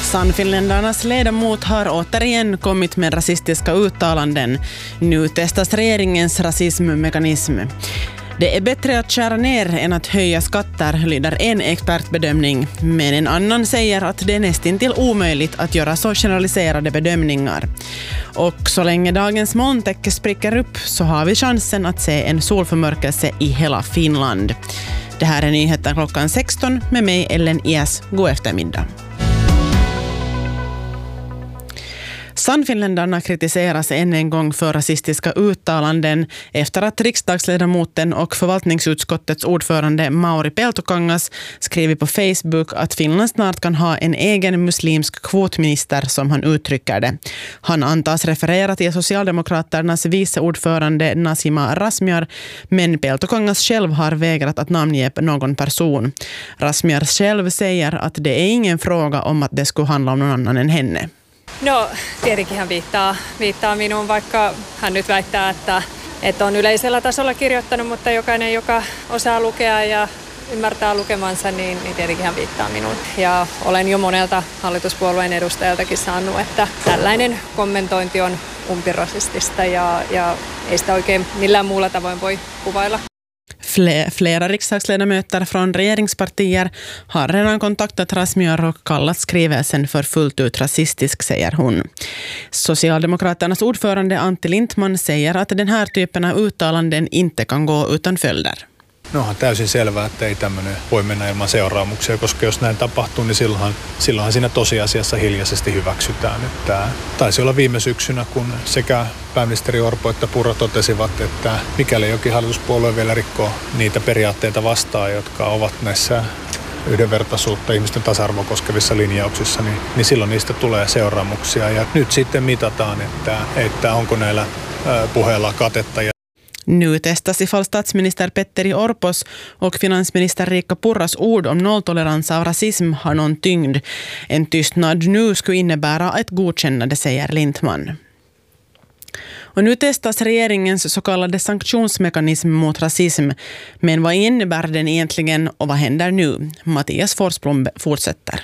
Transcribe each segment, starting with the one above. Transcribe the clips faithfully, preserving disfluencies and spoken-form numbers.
Sannfinländarnas ledamot har återigen kommit med rasistiska uttalanden. Nu testas regeringens rasismmekanism. Det är bättre att skära ner än att höja skatter, lyder en expertbedömning. Men en annan säger att det är nästintill omöjligt att göra så generaliserade bedömningar. Och så länge dagens molntäcke spricker upp så har vi chansen att se en solförmörkelse i hela Finland. Det här är nyheten klockan sexton med mig Ellen Ias. God eftermiddag. Sannfinländarna kritiseras än en gång för rasistiska uttalanden efter att riksdagsledamoten och förvaltningsutskottets ordförande Mauri Peltokangas skrivit på Facebook att Finland snart kan ha en egen muslimsk kvotminister, som han uttrycker det. Han antas referera till Socialdemokraternas viceordförande Nasima Razmyar, men Peltokangas själv har vägrat att namnge någon person. Razmyar själv säger att det är ingen fråga om att det skulle handla om någon annan än henne. No, tietenkin hän viittaa, viittaa minuun, vaikka hän nyt väittää, että, että on yleisellä tasolla kirjoittanut, mutta jokainen, joka osaa lukea ja ymmärtää lukemansa, niin, niin tietenkin hän viittaa minuun. Ja olen jo monelta hallituspuolueen edustajaltakin saanut, että tällainen kommentointi on umpirasistista ja, ja ei sitä oikein millään muulla tavoin voi kuvailla. Flera riksdagsledamöter från regeringspartier har redan kontaktat Razmyar och kallat skrivelsen för fullt ut rasistisk, säger hon. Socialdemokraternas ordförande Antti Lindtman säger att den här typen av uttalanden inte kan gå utan följder. No on täysin selvää, että ei tämmöinen voi mennä ilman seuraamuksia, koska jos näin tapahtuu, niin silloinhan, silloinhan siinä tosiasiassa hiljaisesti hyväksytään. Että taisi olla viime syksynä, kun sekä pääministeri Orpo että Purra totesivat, että mikäli jokin hallituspuolue vielä rikkoo niitä periaatteita vastaan, jotka ovat näissä yhdenvertaisuutta, ihmisten tasa-arvoa koskevissa linjauksissa, niin, niin silloin niistä tulee seuraamuksia. Ja nyt sitten mitataan, että, että onko näillä puheilla katetta. Nu testas ifall statsminister Petteri Orpos och finansminister Riikka Purras ord om nolltolerans av rasism har någon tyngd. En tystnad nu skulle innebära ett godkännande, säger Lindtman. Och nu testas regeringens så kallade sanktionsmekanism mot rasism. Men vad innebär den egentligen och vad händer nu? Mattias Forsblom fortsätter.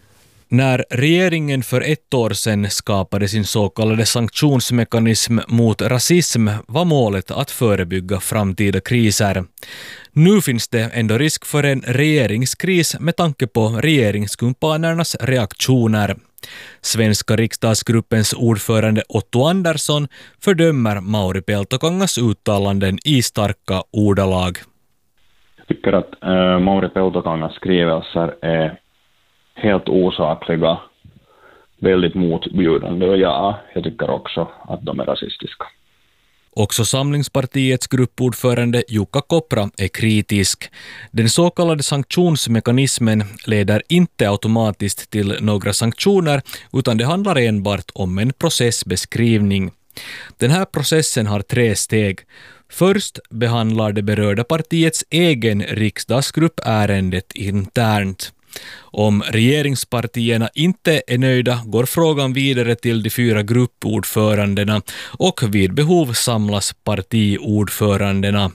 När regeringen för ett år sedan skapade sin så kallade sanktionsmekanism mot rasism var målet att förebygga framtida kriser. Nu finns det ändå risk för en regeringskris med tanke på regeringskumpanernas reaktioner. Svenska riksdagsgruppens ordförande Otto Andersson fördömer Mauri Peltokangas uttalanden i starka ordalag. Jag tycker att äh, Mauri Peltokangas skrivelser är helt osakliga, väldigt motbjudande, och ja, jag tycker också att de är rasistiska. Också Samlingspartiets gruppordförande Jukka Kopra är kritisk. Den så kallade sanktionsmekanismen leder inte automatiskt till några sanktioner, utan det handlar enbart om en processbeskrivning. Den här processen har tre steg. Först behandlar det berörda partiets egen riksdagsgrupp ärendet internt. Om regeringspartierna inte är nöjda går frågan vidare till de fyra gruppordförandena och vid behov samlas partiordförandena.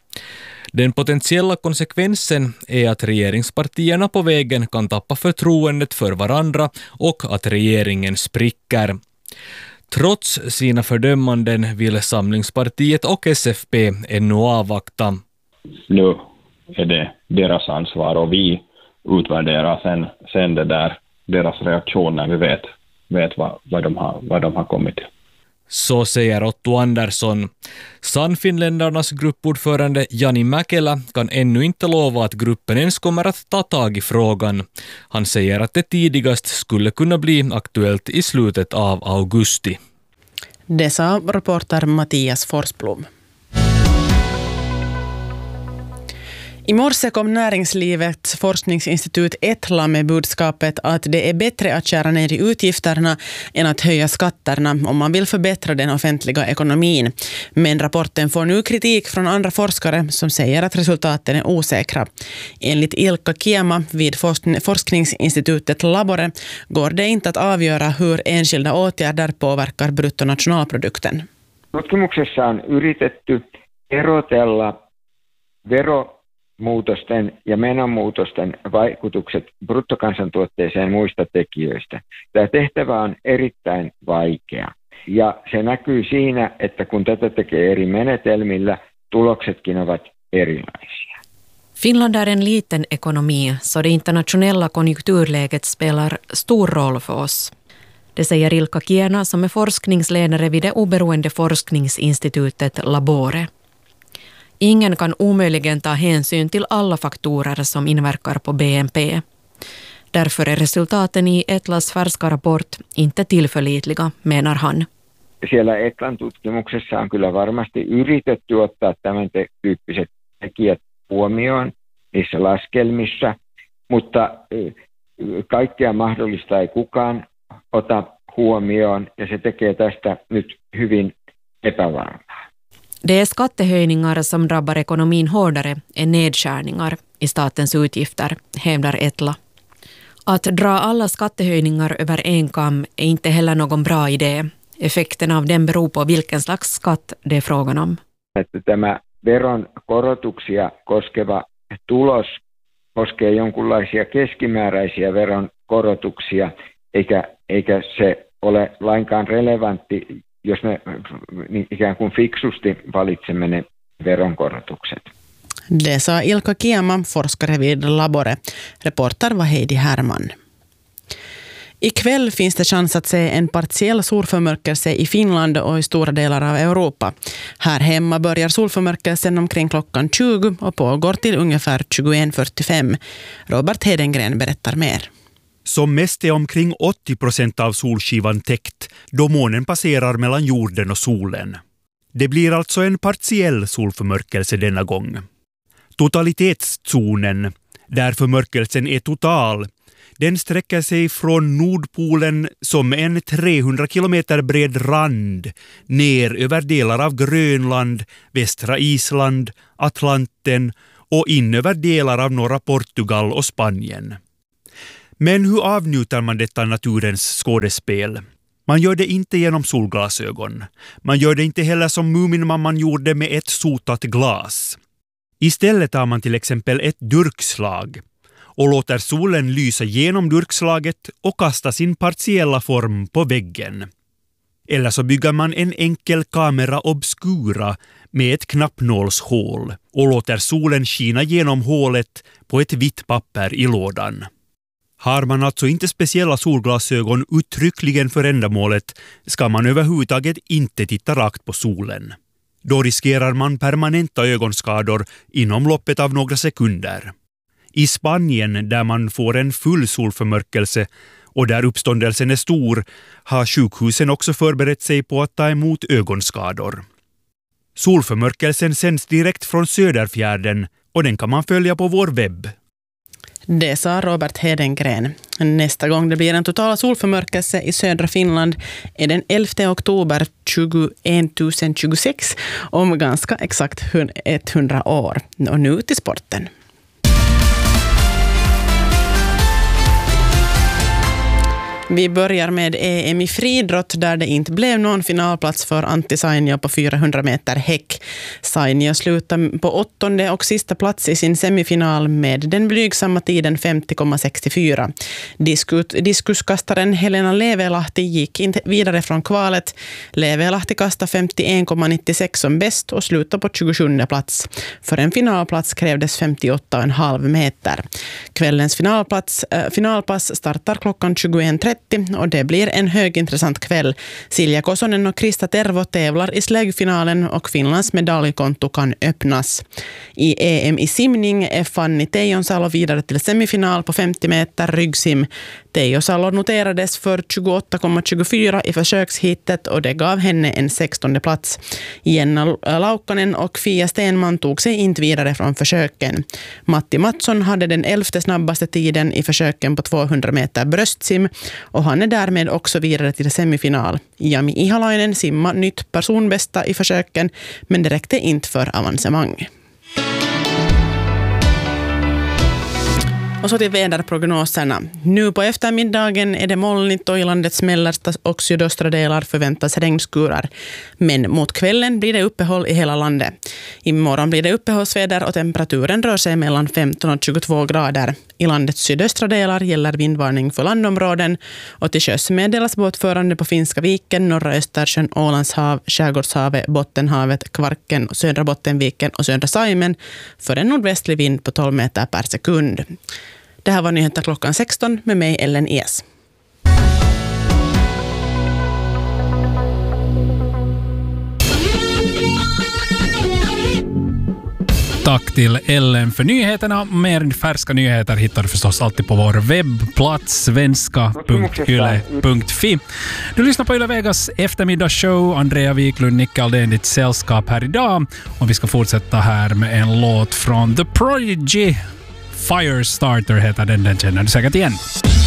Den potentiella konsekvensen är att regeringspartierna på vägen kan tappa förtroendet för varandra och att regeringen spricker. Trots sina fördömanden vill Samlingspartiet och S F P ännu avvakta. Nu är det deras ansvar och vi utvärdera sen, sen det där, deras reaktion när vi vet, vet vad, vad, de har, vad de har kommit till. Så säger Otto Andersson. Sannfinländarnas gruppordförande Jani Mäkelä kan ännu inte lova att gruppen ens kommer att ta tag i frågan. Han säger att det tidigast skulle kunna bli aktuellt i slutet av augusti. Det sa reporter Mattias Forsblom. I morse kom Näringslivets forskningsinstitut Etla med budskapet att det är bättre att skära ner i utgifterna än att höja skatterna om man vill förbättra den offentliga ekonomin. Men rapporten får nu kritik från andra forskare som säger att resultaten är osäkra. Enligt Ilkka Kiema vid forskningsinstitutet Labore går det inte att avgöra hur enskilda åtgärder påverkar bruttonationalprodukten. Tutkimuksessa on yritetty erotella vero muutosten ja menomuutosten vaikutukset bruttokansantuotteeseen muista tekijöistä. Tämä tehtävä on erittäin vaikea ja se näkyy siinä, että kun tätä tekee eri menetelmillä, tuloksetkin ovat erilaisia. Finland är en liten ekonomi, så det internationella konjunkturläget spelar stor roll för oss. Det säger Ilkka Kiena som är forskningsledare vid det oberoende forskningsinstitutet Labore. Ingen kan omöjligen ta hänsyn till alla faktorer som inverkar på B N P. Därför är resultaten i Etlas färska rapport inte tillförlitliga, menar han. Siellä Etlan tutkimuksessa on kyllä varmasti yritetty ottaa tämän te- tyyppiset tekijät huomioon niissä laskelmissa, mutta kaikkea mahdollista ei kukaan ota huomioon ja se tekee tästä nyt hyvin epävarmaa. Det är skattehöjningar som drabbar ekonomin hårdare än nedskärningar i statens utgifter, hävdar Etla. Att dra alla skattehöjningar över en kam är inte heller någon bra idé. Effekten av den beror på vilken slags skatt det är frågan om. Että tämä veron korotuksia koskeva tulos koskee jonkunlaisia keskimääräisiä veron korotuksia, eikä, eikä se ole lainkaan relevantti, jos me niin ikään kuin fiksusti valitsemme ne veronkorotukset. Det sa Ilkka Kiema, forskare vid Labore. Reporter var Heidi Herman. Ikväll finns det chans att se en partiell solförmörkelse i Finland och i stora delar av Europa. Här hemma börjar solförmörkelsen omkring klockan tjugo och pågår till ungefär tjugoett fyrtiofem. Robert Hedengren berättar mer. Som mest är omkring åttio procent av solskivan täckt då månen passerar mellan jorden och solen. Det blir alltså en partiell solförmörkelse denna gång. Totalitetszonen, där förmörkelsen är total, den sträcker sig från Nordpolen som en trehundra kilometer bred rand ner över delar av Grönland, västra Island, Atlanten och in över delar av norra Portugal och Spanien. Men hur avnjuter man detta naturens skådespel? Man gör det inte genom solglasögon. Man gör det inte heller som Muminmamman gjorde med ett sotat glas. Istället tar man till exempel ett durkslag och låter solen lysa genom durkslaget och kasta sin partiella form på väggen. Eller så bygger man en enkel kamera obscura med ett knappnålshål och låter solen skina genom hålet på ett vitt papper i lådan. Har man alltså inte speciella solglasögon uttryckligen för ändamålet ska man överhuvudtaget inte titta rakt på solen. Då riskerar man permanenta ögonskador inom loppet av några sekunder. I Spanien, där man får en full solförmörkelse och där uppståndelsen är stor, har sjukhusen också förberett sig på att ta emot ögonskador. Solförmörkelsen sänds direkt från Söderfjärden och den kan man följa på vår webb. Det sa Robert Hedengren. Nästa gång det blir en total solförmörkelse i södra Finland är den elfte oktober tjugoett om ganska exakt hundra år. Och nu till sporten. Vi börjar med E M i friidrott där det inte blev någon finalplats för Antti Sainio på fyrahundra meter häck. Sainio slutade på åttonde och sista plats i sin semifinal med den blygsamma tiden femtio komma sextiofyra. Diskus, diskuskastaren Helena Levelahti gick inte vidare från kvalet. Levelahti kastade femtioen komma nittiosex som bäst och slutade på tjugosjunde plats. För en finalplats krävdes femtioåtta komma fem meter. Kvällens finalplats, äh, finalpass startar klockan tjugoett trettio och det blir en högintressant kväll. Silja Kosonen och Krista Tervo tävlar i släggfinalen och Finlands medaljkonto kan öppnas. I E M i simning är Fanny Teijonsalo vidare till semifinal på femtio meter ryggsim. Teijonsalo noterades för tjugoåtta komma tjugofyra i försökshittet och det gav henne en sextonde plats. Jenna Laukkanen och Fia Stenman tog sig inte vidare från försöken. Matti Mattsson hade den elfte snabbaste tiden i försöken på tvåhundra meter bröstsim och han är därmed också vidare till semifinal. Jami Ihalainen simma nytt personbästa i försöken men det räckte inte för avancemang. Och så till väderprognoserna. Nu på eftermiddagen är det molnigt och i landets mellersta och sydöstra delar förväntas regnskurar. Men mot kvällen blir det uppehåll i hela landet. Imorgon blir det uppehållsväder och temperaturen rör sig mellan femton och tjugotvå grader. I landets sydöstra delar gäller vindvarning för landområden och till sjöss meddelas båtförande på Finska viken, norra Östersjön, Ålandshav, Skärgårdshavet, Bottenhavet, Kvarken, södra Bottenviken och södra Saimen för en nordvästlig vind på tolv meter per sekund. Det här var nyheter klockan sexton med mig Ellen Es. Tack till Ellen för nyheterna. Mer färska nyheter hittar du förstås alltid på vår webbplats svenska punkt yle punkt fi. Du lyssnar på Yle Vegas eftermiddagsshow. Andrea Wiklund, Nick Aldén, ditt sällskap här idag. Och vi ska fortsätta här med en låt från The Prodigy. Firestarter heter den, den känner du säkert igen.